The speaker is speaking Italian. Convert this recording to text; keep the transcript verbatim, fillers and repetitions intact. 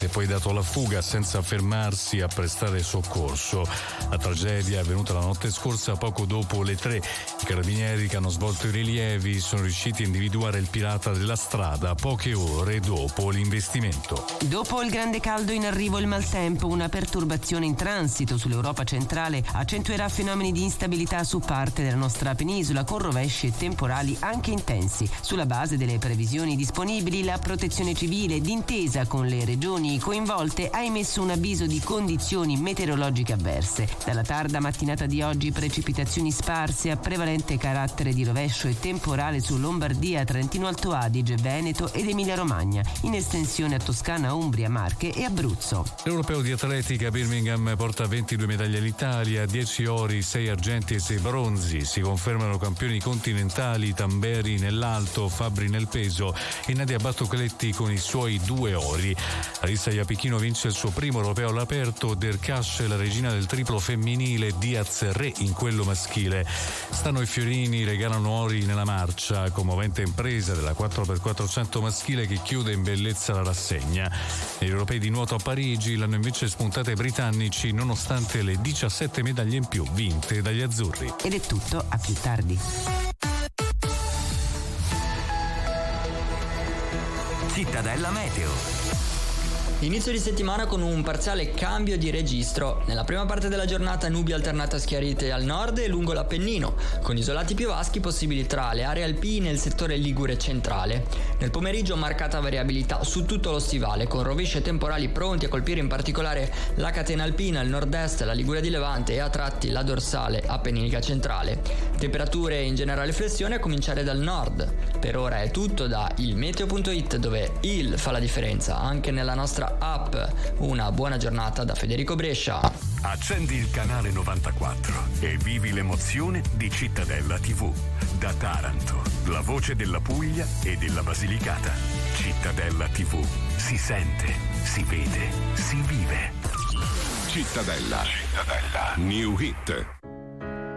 e poi dato la fuga senza fermarsi a prestare soccorso. La tragedia è avvenuta la notte scorsa poco dopo le tre. I carabinieri che hanno svolto i rilievi sono riusciti a individuare il pirata della strada poche ore dopo l'investimento. Dopo il grande caldo in arrivo il maltempo, una perturbazione in transito sull'Europa centrale accentuerà fenomeni di instabilità su parte della nostra penisola con rovesci e temporali anche intensi. Sulla base delle previsioni disponibili, la Protezione Civile, d'intesa con le regioni coinvolte, ha emesso un avviso di condizioni meteorologiche avverse. Dalla tarda mattinata di oggi precipitazioni sparse a prevalente carattere di rovescio e temporale su Lombardia, Trentino Alto Adige, Veneto ed Emilia Romagna, in estensione a Toscana, Umbria, Marche e Abruzzo. L'Europeo di atletica Birmingham porta ventidue medaglie all'Italia, dieci ori, sei argenti e sei bronzi. Si confermano campioni continentali Tamberi nell'alto, Fabbri nel peso e Nadia Battocletti con i suoi due ori. Alissa Iapichino vince il suo primo europeo all'aperto, Derkasce la regina del triplo femminile, Diaz re in quello maschile. Stano e Fiorini regalano ori nella marcia, commovente impresa della quattro per quattrocento maschile che chiude in bellezza la rassegna. Negli europei di nuoto a Parigi l'hanno invece spuntata i britannici nonostante le diciassette medaglie in più vinte dagli azzurri. Ed è tutto, a più tardi. Cittadella Meteo. Inizio di settimana con un parziale cambio di registro. Nella prima parte della giornata nubi alternate a schiarite al nord e lungo l'Appennino, con isolati piovaschi possibili tra le aree alpine e il settore ligure centrale. Nel pomeriggio marcata variabilità su tutto lo stivale, con rovesci e temporali pronti a colpire in particolare la catena alpina, il nord-est, la Liguria di Levante e a tratti la dorsale appenninica centrale. Temperature in generale flessione a cominciare dal nord. Per ora è tutto da ilmeteo punto it, dove il fa la differenza anche nella nostra app. Una buona giornata da Federico Brescia. Accendi il canale novantaquattro e vivi l'emozione di Cittadella tivù. Da Taranto, la voce della Puglia e della Basilicata. Cittadella tivù. Si sente, si vede, si vive. Cittadella. Cittadella. New Hit.